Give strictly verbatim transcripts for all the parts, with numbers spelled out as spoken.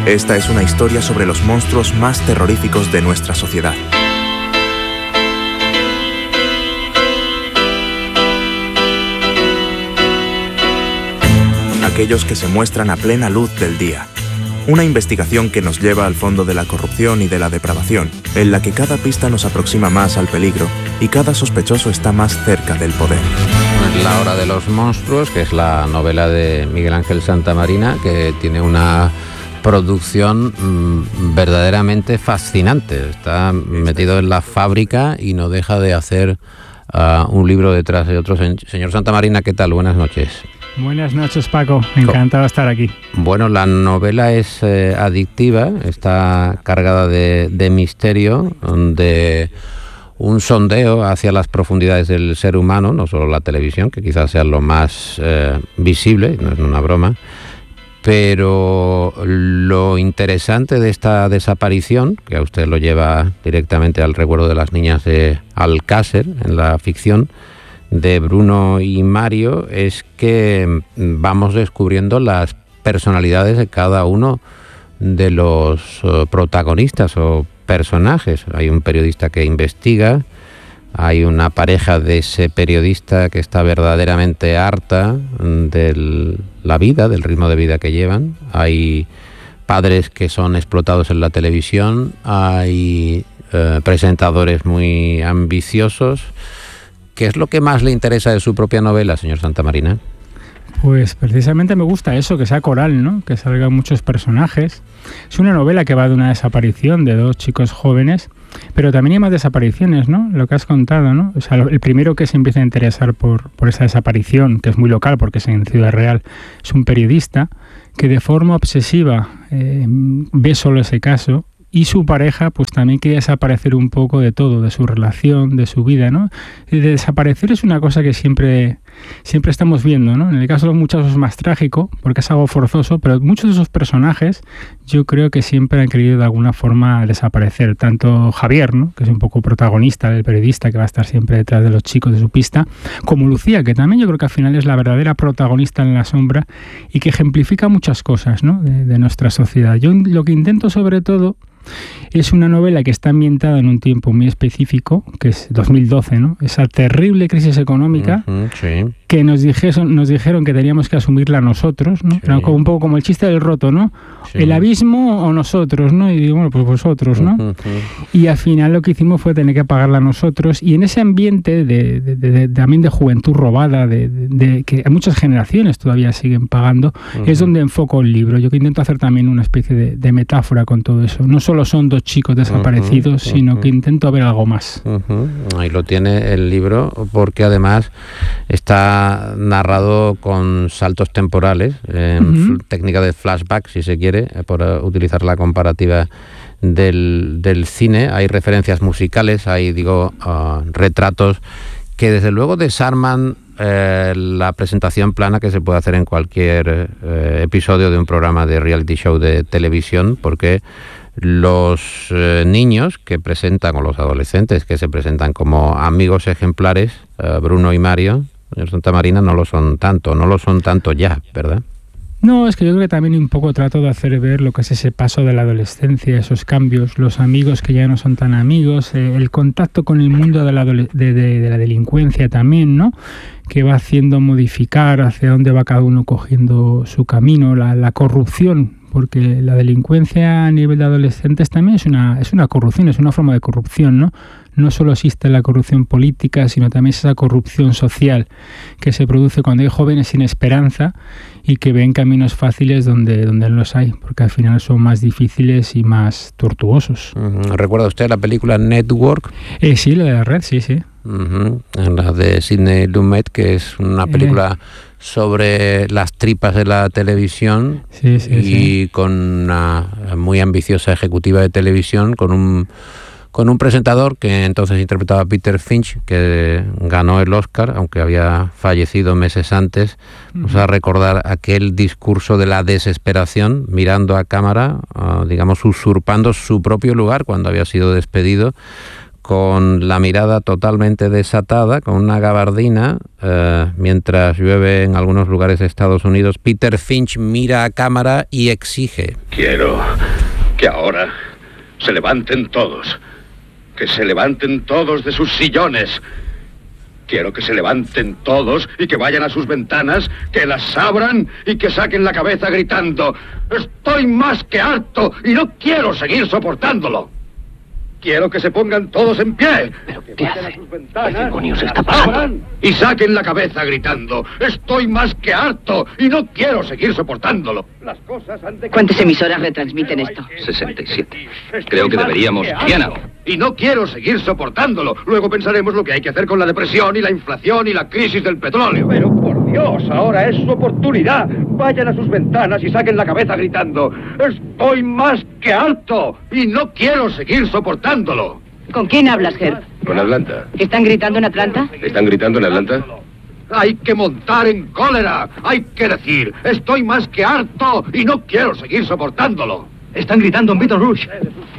Esta es una historia sobre los monstruos más terroríficos de nuestra sociedad. Aquellos que se muestran a plena luz del día. Una investigación que nos lleva al fondo de la corrupción y de la depravación, en la que cada pista nos aproxima más al peligro y cada sospechoso está más cerca del poder. La hora de los monstruos, que es la novela de Miguel Ángel Santamarina, que tiene una producción mmm, verdaderamente fascinante. Está metido en la fábrica y no deja de hacer uh, un libro detrás de otro. Señor Santamarina, ¿qué tal? Buenas noches. Buenas noches, Paco. Encantado de estar aquí. Bueno, la novela es eh, adictiva, está cargada de, de misterio, de un sondeo hacia las profundidades del ser humano, no solo la televisión, que quizás sea lo más eh, visible, no es una broma, pero lo interesante de esta desaparición, que a usted lo lleva directamente al recuerdo de las niñas de Alcácer en la ficción, de Bruno y Mario, es que vamos descubriendo las personalidades de cada uno de los uh, protagonistas o personajes. Hay un periodista que investiga, hay una pareja de ese periodista que está verdaderamente harta de la vida, del ritmo de vida que llevan, hay padres que son explotados en la televisión, hay uh, presentadores muy ambiciosos. ¿Qué es lo que más le interesa de su propia novela, señor Santamarina? Pues precisamente me gusta eso, que sea coral, ¿no? Que salgan muchos personajes. Es una novela que va de una desaparición de dos chicos jóvenes, pero también hay más desapariciones, ¿no? Lo que has contado, ¿no? O sea, el primero que se empieza a interesar por, por esa desaparición, que es muy local porque es en Ciudad Real, es un periodista que de forma obsesiva eh, ve solo ese caso. Y su pareja pues también quiere desaparecer un poco de todo, de su relación, de su vida, ¿no? Y de desaparecer es una cosa que siempre, siempre estamos viendo, ¿no? En el caso de los muchachos es más trágico, porque es algo forzoso, pero muchos de esos personajes yo creo que siempre han querido de alguna forma desaparecer. Tanto Javier, ¿no? Que es un poco protagonista, el periodista que va a estar siempre detrás de los chicos de su pista, como Lucía, que también yo creo que al final es la verdadera protagonista en la sombra y que ejemplifica muchas cosas, ¿no? de, de nuestra sociedad. Yo lo que intento sobre todo es una novela que está ambientada en un tiempo muy específico, que es dos mil doce, ¿no? Esa terrible crisis económica uh-huh, sí. que nos dijeron, nos dijeron que teníamos que asumirla nosotros, ¿no? Sí. Era un poco como el chiste del roto, ¿no? Sí. El abismo o nosotros, ¿no? Y digo, bueno, pues vosotros, ¿no? Uh-huh. Y al final lo que hicimos fue tener que pagarla nosotros. Y en ese ambiente de, de, de, de también de juventud robada, de, de, de que muchas generaciones todavía siguen pagando, uh-huh. es donde enfoco el libro. Yo que intento hacer también una especie de, de metáfora con todo eso. No solo son dos chicos desaparecidos, uh-huh, sino uh-huh. que intento ver algo más. Uh-huh. Ahí lo tiene el libro, porque además está narrado con saltos temporales, en uh-huh. técnica de flashback, si se quiere, por utilizar la comparativa del, del cine. Hay referencias musicales, hay, digo, uh, retratos que desde luego desarman eh, la presentación plana que se puede hacer en cualquier eh, episodio de un programa de reality show de televisión, porque los eh, niños que presentan, o los adolescentes que se presentan como amigos ejemplares, eh, Bruno y Mario, señor Santamarina, no lo son tanto, no lo son tanto ya, ¿verdad? No, es que yo creo que también un poco trato de hacer ver lo que es ese paso de la adolescencia, esos cambios, los amigos que ya no son tan amigos, eh, el contacto con el mundo de la, de, de, de la delincuencia también, ¿no? Que va haciendo modificar hacia dónde va cada uno cogiendo su camino, la, la corrupción, porque la delincuencia a nivel de adolescentes también es una, es una corrupción, es una forma de corrupción, ¿no? No solo existe la corrupción política, sino también esa corrupción social que se produce cuando hay jóvenes sin esperanza y que ven caminos fáciles donde, donde no los hay, porque al final son más difíciles y más tortuosos. Uh-huh. ¿Recuerda usted la película Network? Eh, sí, la de la red, sí, sí. Uh-huh. La de Sidney Lumet, que es una película... Eh. sobre las tripas de la televisión, sí, sí, y sí. con una muy ambiciosa ejecutiva de televisión, con un con un presentador que entonces interpretaba a Peter Finch, que ganó el Oscar, aunque había fallecido meses antes. Vamos uh-huh. a recordar aquel discurso de la desesperación, mirando a cámara, uh, digamos, usurpando su propio lugar cuando había sido despedido, con la mirada totalmente desatada, con una gabardina, eh, mientras llueve en algunos lugares de Estados Unidos. Peter Finch mira a cámara y exige: quiero que ahora se levanten todos, que se levanten todos de sus sillones. Quiero que se levanten todos y que vayan a sus ventanas, que las abran y que saquen la cabeza gritando: estoy más que harto y no quiero seguir soportándolo. Quiero que se pongan todos en pie. ¿Pero que qué vayan hace? a sus ventanas, ¿Qué demonios está las pasando? abran y saquen la cabeza gritando: estoy más que harto y no quiero seguir soportándolo. Las cosas han de... ¿Cuántas emisoras retransmiten esto? sesenta y siete. Creo que deberíamos... Diana. Y no quiero seguir soportándolo. Luego pensaremos lo que hay que hacer con la depresión y la inflación y la crisis del petróleo. Pero por Dios, ahora es su oportunidad. Vayan a sus ventanas y saquen la cabeza gritando: estoy más que harto y no quiero seguir soportándolo. ¿Con quién hablas, Herb? Con Atlanta. ¿Están gritando en Atlanta? ¿Están gritando en Atlanta? Hay que montar en cólera. Hay que decir: estoy más que harto y no quiero seguir soportándolo. Están gritando en Baton Rouge.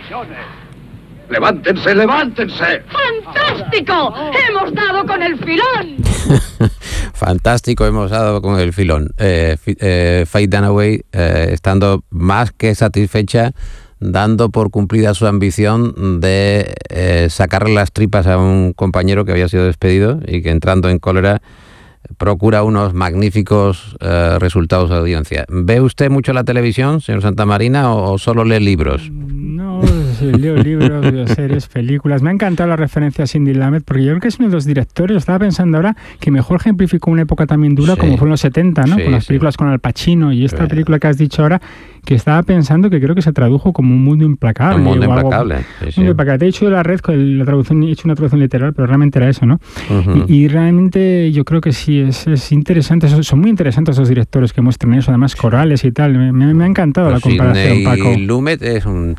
¡Levántense, levántense! ¡Fantástico! ¡Hemos dado con el filón! Fantástico, hemos dado con el filón. Eh, eh, Faye Dunaway, eh, estando más que satisfecha, dando por cumplida su ambición de eh, sacarle las tripas a un compañero que había sido despedido y que, entrando en cólera, procura unos magníficos eh, resultados de audiencia. ¿Ve usted mucho la televisión, señor Santamarina, o, o solo lee libros? No, sí, leo libros, leo series, películas. Me ha encantado la referencia a Sidney Lumet, porque yo creo que es uno de los directores, estaba pensando ahora, que mejor ejemplificó una época también dura, sí, como fue en los setenta, ¿no? Sí, con las películas sí. con Al Pacino, y esta sí. película que has dicho ahora, que estaba pensando que creo que se tradujo como Un mundo implacable. Un mundo implacable. Algo, sí, sí. Mundo implacable. Te he dicho de la red, la traducción, he hecho una traducción literal, pero realmente era eso, ¿no? Uh-huh. y, y realmente yo creo que sí, es, es interesante, son, son muy interesantes esos directores que muestran eso, además corales y tal. Me, me, me ha encantado pues la comparación, Sidney Paco. Lumet es un...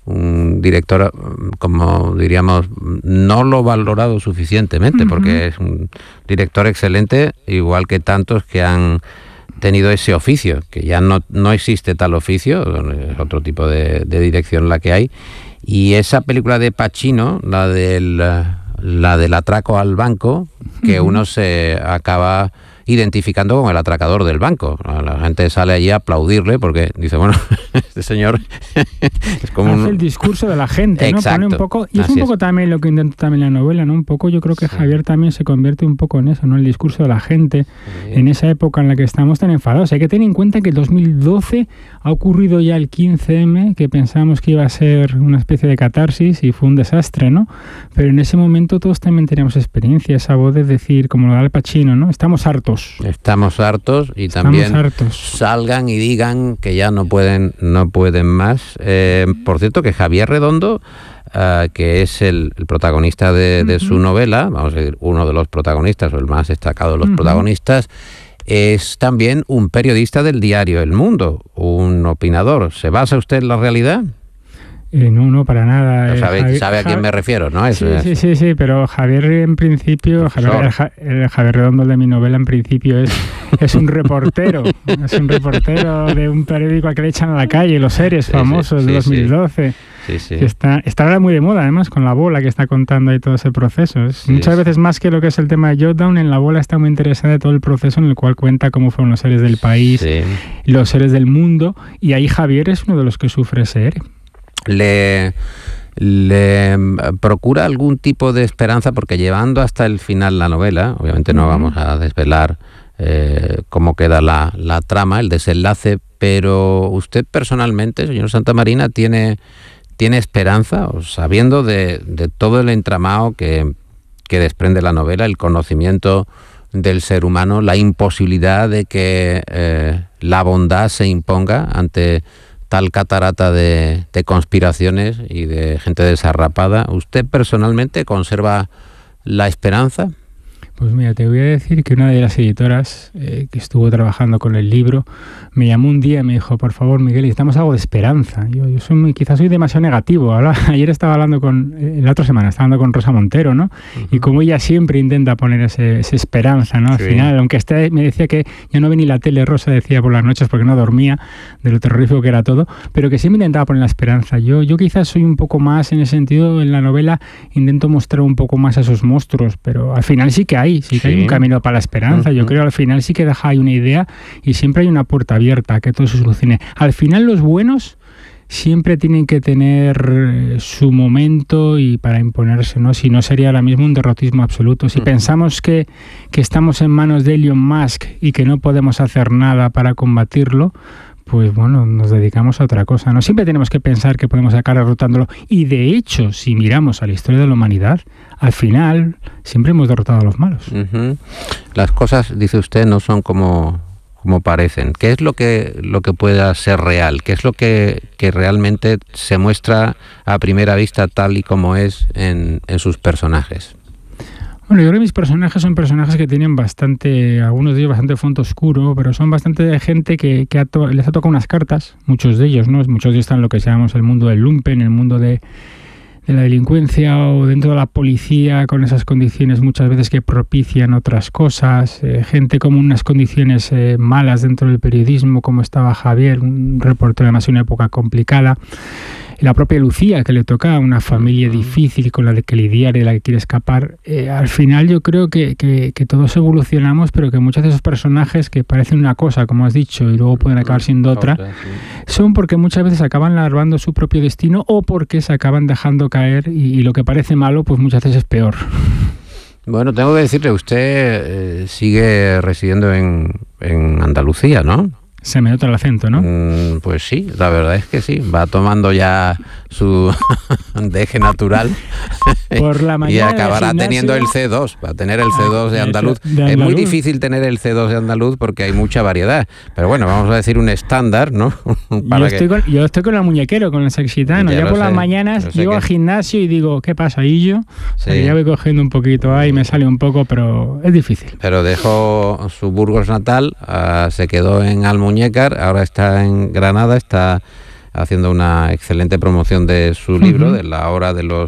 un director, como diríamos, no lo valorado suficientemente, uh-huh. porque es un director excelente, igual que tantos que han tenido ese oficio, que ya no, no existe tal oficio, es otro tipo de, de dirección la que hay. Y esa película de Pacino, la del, la del atraco al banco, que uh-huh. uno se acaba identificando con el atracador del banco. La gente sale allí a aplaudirle porque dice, bueno, este señor es como hace un... el discurso de la gente, ¿no? Exacto. Pone un poco, y es Así un poco es. también lo que intenta también la novela, ¿no? Un poco yo creo que sí. Javier también se convierte un poco en eso, ¿no? El discurso de la gente, sí. en esa época en la que estamos tan enfadados. Hay que tener en cuenta que el dos mil doce ha ocurrido ya el quince eme, que pensábamos que iba a ser una especie de catarsis y fue un desastre, ¿no? Pero en ese momento todos también teníamos experiencia, esa voz de decir, como lo da Al Pacino, ¿no? Estamos hartos. Estamos hartos y Estamos también hartos. salgan y digan que ya no pueden no pueden más. Eh, por cierto, que Javier Redondo, uh, que es el, el protagonista de, de uh-huh. su novela, vamos a decir, uno de los protagonistas o el más destacado de los uh-huh. protagonistas, es también un periodista del diario El Mundo, un opinador. ¿Se basa usted en la realidad? Eh, no, no, para nada. No sabe, eh, Javier, sabe a quién me refiero, ¿no? Eso sí, es. sí, sí, sí, pero Javier en principio, Javier, el, el Javier Redondo de mi novela en principio es, es un reportero, es un reportero de un periódico al que le echan a la calle, Los Seres, sí, famosos sí, de dos mil doce. Sí, sí. Que está, está ahora muy de moda, además, con La Bola, que está contando ahí todo ese proceso. Es, sí, muchas sí. veces más que lo que es el tema de Jotdown, en La Bola está muy interesada de todo el proceso en el cual cuenta cómo fueron los seres del país, sí. los seres del mundo, y ahí Javier es uno de los que sufre ese ere. Le, le procura algún tipo de esperanza, porque llevando hasta el final la novela, obviamente no uh-huh. vamos a desvelar eh, cómo queda la, la trama, el desenlace, pero usted personalmente, señor Santamarina, tiene, tiene esperanza, o sabiendo de, de todo el entramado que, que desprende la novela, el conocimiento del ser humano, la imposibilidad de que eh, la bondad se imponga ante tal catarata de, de conspiraciones y de gente desarrapada. ¿Usted personalmente conserva la esperanza? Pues mira, te voy a decir que una de las editoras eh, que estuvo trabajando con el libro me llamó un día y me dijo, por favor, Miguel, necesitamos algo de esperanza. Yo, yo soy muy, quizás soy demasiado negativo. Ahora, ayer estaba hablando con, eh, la otra semana, estaba hablando con Rosa Montero, ¿no? Uh-huh. Y como ella siempre intenta poner ese, esa esperanza, ¿no? Al sí. final, aunque esté, me decía que ya no ve ni la tele, Rosa decía por las noches porque no dormía de lo terrorífico que era todo, pero que siempre intentaba poner la esperanza. Yo, yo quizás soy un poco más en ese sentido, en la novela intento mostrar un poco más a esos monstruos, pero al final sí que hay, sí que sí. hay un camino para la esperanza. Uh-huh. Yo creo que al final sí que deja ahí una idea y siempre hay una puerta abierta a que todo se solucione. Al final los buenos siempre tienen que tener su momento y para imponerse, ¿no? Si no sería ahora mismo un derrotismo absoluto. Si uh-huh. pensamos que, que estamos en manos de Elon Musk y que no podemos hacer nada para combatirlo, pues bueno, nos dedicamos a otra cosa, ¿no? Siempre tenemos que pensar que podemos acabar derrotándolo. Y de hecho, si miramos a la historia de la humanidad, al final siempre hemos derrotado a los malos. Uh-huh. Las cosas, dice usted, no son como, como parecen. ¿Qué es lo que, lo que pueda ser real? ¿Qué es lo que, que realmente se muestra a primera vista tal y como es en, en sus personajes? Bueno, yo creo que mis personajes son personajes que tienen bastante, algunos de ellos bastante fondo oscuro, pero son bastante gente que, que ha to- les ha tocado unas cartas, muchos de ellos, ¿no? Muchos de ellos están en lo que llamamos el mundo del lumpen, el mundo de, de la delincuencia o dentro de la policía, con esas condiciones muchas veces que propician otras cosas, eh, gente como unas condiciones eh, malas dentro del periodismo, como estaba Javier, un reportero además en una época complicada. La propia Lucía, que le toca a una familia difícil con la de que lidiar y de la que quiere escapar. Eh, al final yo creo que, que, que todos evolucionamos, pero que muchos de esos personajes que parecen una cosa, como has dicho, y luego pueden acabar siendo otra, son porque muchas veces acaban larvando su propio destino o porque se acaban dejando caer y, y lo que parece malo, pues muchas veces es peor. Bueno, tengo que decirle, usted eh, sigue residiendo en, en Andalucía, ¿no? Se me nota el acento, ¿no? Mm, pues sí, la verdad es que sí. Va tomando ya su deje natural. Por la mañana y acabará teniendo el C dos. Va a tener el C dos de andaluz. de andaluz. Es muy difícil tener el C dos de andaluz porque hay mucha variedad. Pero bueno, vamos a decir un estándar, ¿no? Para yo, estoy que... con, yo estoy con el muñequero, con el sexitano. Ya, ya por sé, las mañanas llego que... al gimnasio y digo, ¿qué pasa? Y yo, sí. o sea, ya voy cogiendo un poquito ahí, me sale un poco, pero es difícil. Pero dejó su Burgos natal, uh, se quedó en Almuñécar. Muñécar, ahora está en Granada, está haciendo una excelente promoción de su libro, uh-huh. de La Hora de los